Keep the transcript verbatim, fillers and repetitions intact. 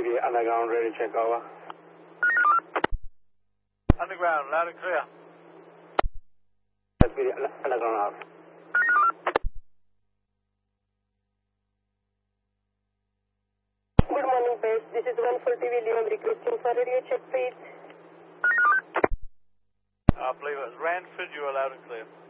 the underground, ready to check over. Underground, loud and clear. That's the underground out. Good morning, base. This is one forty William requesting for radio check, please. I believe it was Ranford, you are loud and clear.